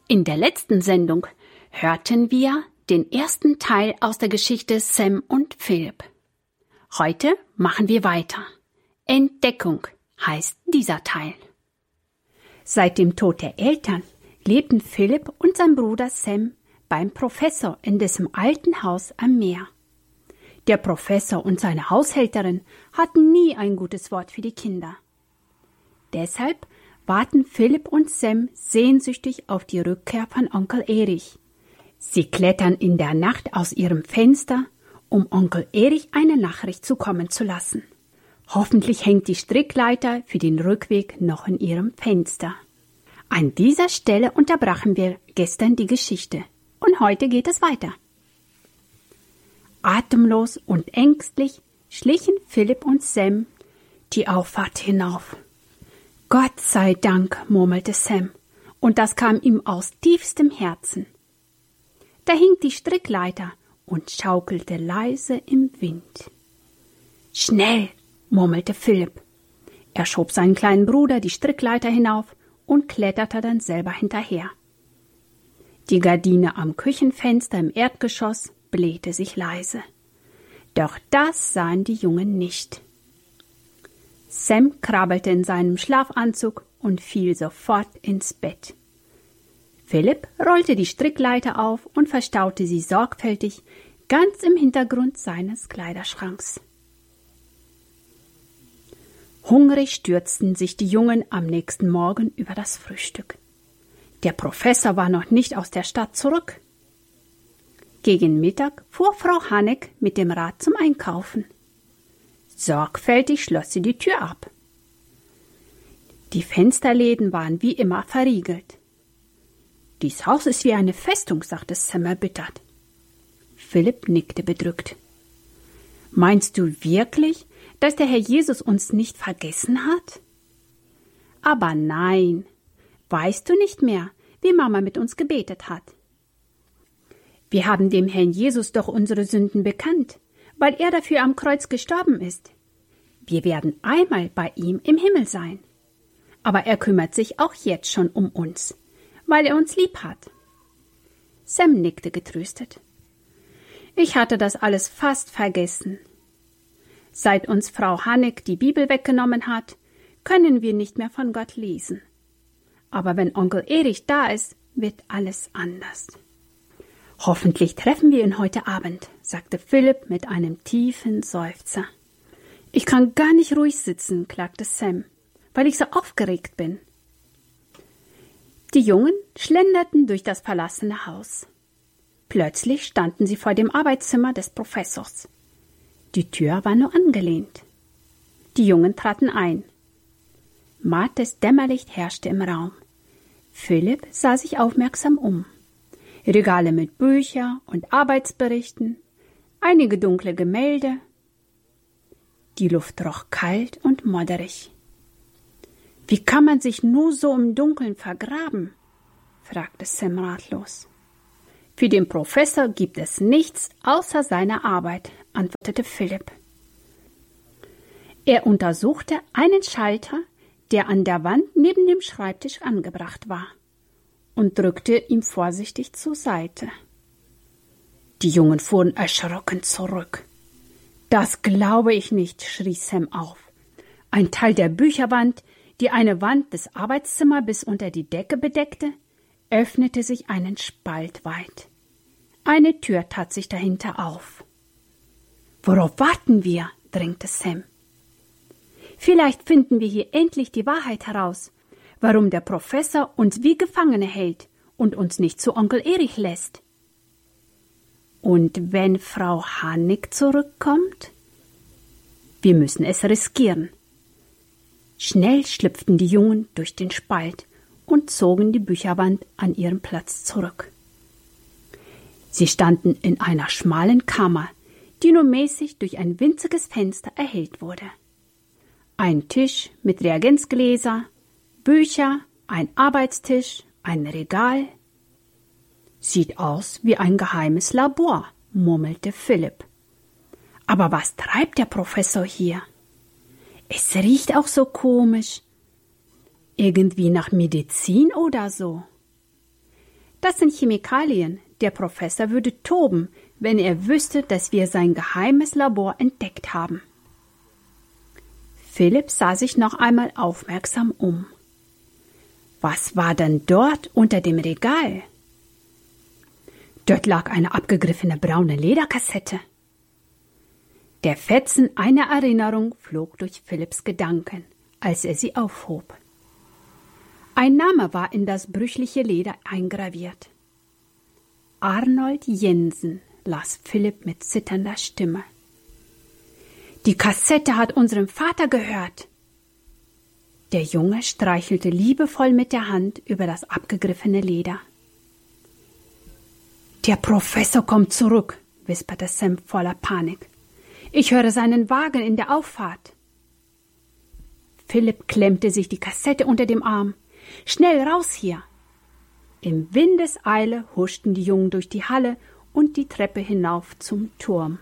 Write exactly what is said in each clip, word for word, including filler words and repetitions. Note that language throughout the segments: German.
In der letzten Sendung hörten wir den ersten Teil aus der Geschichte Sam und Philipp. Heute machen wir weiter. Entdeckung heißt dieser Teil. Seit dem Tod der Eltern lebten Philipp und sein Bruder Sam beim Professor in dessen alten Haus am Meer. Der Professor und seine Haushälterin hatten nie ein gutes Wort für die Kinder. Deshalb warten Philipp und Sam sehnsüchtig auf die Rückkehr von Onkel Erich. Sie klettern in der Nacht aus ihrem Fenster, um Onkel Erich eine Nachricht zukommen zu lassen. Hoffentlich hängt die Strickleiter für den Rückweg noch in ihrem Fenster. An dieser Stelle unterbrachen wir gestern die Geschichte und heute geht es weiter. Atemlos und ängstlich schlichen Philipp und Sam die Auffahrt hinauf. Gott sei Dank, murmelte Sam, und das kam ihm aus tiefstem Herzen. Da hing die Strickleiter und schaukelte leise im Wind. Schnell, murmelte Philipp. Er schob seinen kleinen Bruder die Strickleiter hinauf und kletterte dann selber hinterher. Die Gardine am Küchenfenster im Erdgeschoss blähte sich leise. Doch das sahen die Jungen nicht. Sam krabbelte in seinem Schlafanzug und fiel sofort ins Bett. Philipp rollte die Strickleiter auf und verstaute sie sorgfältig ganz im Hintergrund seines Kleiderschranks. Hungrig stürzten sich die Jungen am nächsten Morgen über das Frühstück. Der Professor war noch nicht aus der Stadt zurück. Gegen Mittag fuhr Frau Haneck mit dem Rad zum Einkaufen. Sorgfältig schloss sie die Tür ab. Die Fensterläden waren wie immer verriegelt. »Dies Haus ist wie eine Festung«, sagte Sam erbittert. Philipp nickte bedrückt. »Meinst du wirklich, dass der Herr Jesus uns nicht vergessen hat?« »Aber nein. Weißt du nicht mehr, wie Mama mit uns gebetet hat? Wir haben dem Herrn Jesus doch unsere Sünden bekannt, weil er dafür am Kreuz gestorben ist. Wir werden einmal bei ihm im Himmel sein. Aber er kümmert sich auch jetzt schon um uns, weil er uns lieb hat.« Sam nickte getröstet. »Ich hatte das alles fast vergessen. Seit uns Frau Haneck die Bibel weggenommen hat, können wir nicht mehr von Gott lesen. Aber wenn Onkel Erich da ist, wird alles anders.« »Hoffentlich treffen wir ihn heute Abend«, sagte Philipp mit einem tiefen Seufzer. »Ich kann gar nicht ruhig sitzen«, klagte Sam, »weil ich so aufgeregt bin.« Die Jungen schlenderten durch das verlassene Haus. Plötzlich standen sie vor dem Arbeitszimmer des Professors. Die Tür war nur angelehnt. Die Jungen traten ein. Mattes Dämmerlicht herrschte im Raum. Philipp sah sich aufmerksam um. Regale mit Büchern und Arbeitsberichten, einige dunkle Gemälde. Die Luft roch kalt und modderig. »Wie kann man sich nur so im Dunkeln vergraben?« fragte Sam ratlos. »Für den Professor gibt es nichts außer seiner Arbeit«, antwortete Philipp. Er untersuchte einen Schalter, der an der Wand neben dem Schreibtisch angebracht war, und drückte ihm vorsichtig zur Seite. Die Jungen fuhren erschrocken zurück. »Das glaube ich nicht«, schrie Sam auf. Ein Teil der Bücherwand, die eine Wand des Arbeitszimmers bis unter die Decke bedeckte, öffnete sich einen Spalt weit. Eine Tür tat sich dahinter auf. »Worauf warten wir?«, drängte Sam. »Vielleicht finden wir hier endlich die Wahrheit heraus, warum der Professor uns wie Gefangene hält und uns nicht zu Onkel Erich lässt.« »Und wenn Frau Haneck zurückkommt?« »Wir müssen es riskieren.« Schnell schlüpften die Jungen durch den Spalt und zogen die Bücherwand an ihren Platz zurück. Sie standen in einer schmalen Kammer, die nur mäßig durch ein winziges Fenster erhellt wurde. Ein Tisch mit Reagenzgläser, Bücher, ein Arbeitstisch, ein Regal. »Sieht aus wie ein geheimes Labor«, murmelte Philipp. »Aber was treibt der Professor hier? Es riecht auch so komisch. Irgendwie nach Medizin oder so.« Das sind Chemikalien. Der Professor würde toben, wenn er wüsste, dass wir sein geheimes Labor entdeckt haben. Philipp sah sich noch einmal aufmerksam um. Was war denn dort unter dem Regal? Dort lag eine abgegriffene braune Lederkassette. Der Fetzen einer Erinnerung flog durch Philipps Gedanken, als er sie aufhob. Ein Name war in das brüchliche Leder eingraviert. Arnold Jensen, las Philipp mit zitternder Stimme. Die Kassette hat unserem Vater gehört. Der Junge streichelte liebevoll mit der Hand über das abgegriffene Leder. Der Professor kommt zurück, wisperte Sam voller Panik. Ich höre seinen Wagen in der Auffahrt. Philipp klemmte sich die Kassette unter dem Arm. Schnell raus hier! Im Windeseile huschten die Jungen durch die Halle und die Treppe hinauf zum Turm.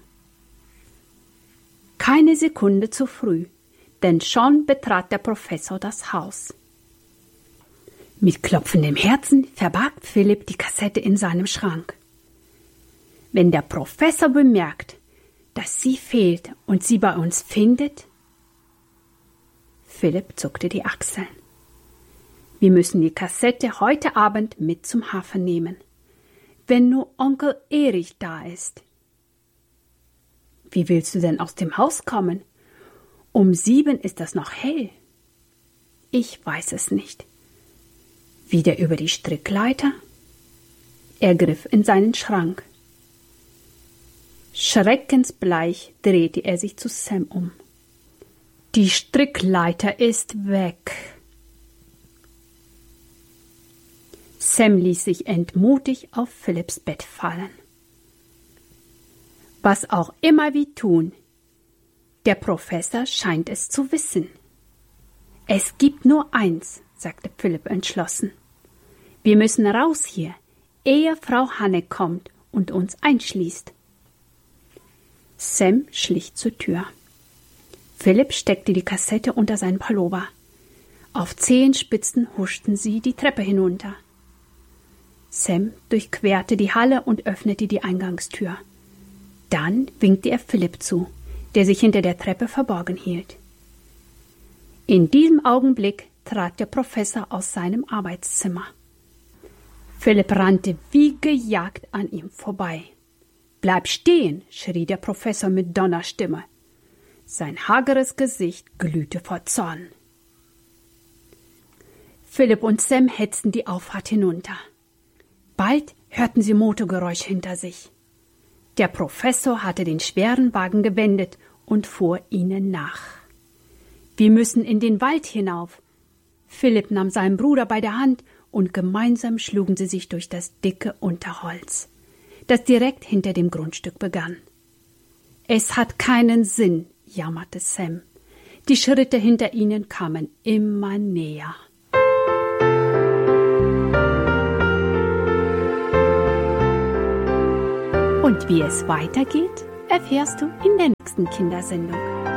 Keine Sekunde zu früh, denn schon betrat der Professor das Haus. Mit klopfendem Herzen verbarg Philipp die Kassette in seinem Schrank. Wenn der Professor bemerkt, dass sie fehlt und sie bei uns findet? Philipp zuckte die Achseln. Wir müssen die Kassette heute Abend mit zum Hafen nehmen, wenn nur Onkel Erich da ist. Wie willst du denn aus dem Haus kommen? Um sieben ist das noch hell. Ich weiß es nicht. Wieder über die Strickleiter? Er griff in seinen Schrank. Schreckensbleich drehte er sich zu Sam um. Die Strickleiter ist weg. Sam ließ sich entmutigt auf Philipps Bett fallen. Was auch immer wir tun, der Professor scheint es zu wissen. Es gibt nur eins, sagte Philipp entschlossen. Wir müssen raus hier, ehe Frau Hanne kommt und uns einschließt. Sam schlich zur Tür. Philipp steckte die Kassette unter seinen Pullover. Auf Zehenspitzen huschten sie die Treppe hinunter. Sam durchquerte die Halle und öffnete die Eingangstür. Dann winkte er Philipp zu, der sich hinter der Treppe verborgen hielt. In diesem Augenblick trat der Professor aus seinem Arbeitszimmer. Philipp rannte wie gejagt an ihm vorbei. »Bleib stehen«, schrie der Professor mit Donnerstimme. Sein hageres Gesicht glühte vor Zorn. Philipp und Sam hetzten die Auffahrt hinunter. Bald hörten sie Motorgeräusch hinter sich. Der Professor hatte den schweren Wagen gewendet und fuhr ihnen nach. »Wir müssen in den Wald hinauf.« Philipp nahm seinen Bruder bei der Hand und gemeinsam schlugen sie sich durch das dicke Unterholz, das direkt hinter dem Grundstück begann. »Es hat keinen Sinn«, jammerte Sam. Die Schritte hinter ihnen kamen immer näher. Und wie es weitergeht, erfährst du in der nächsten Kindersendung.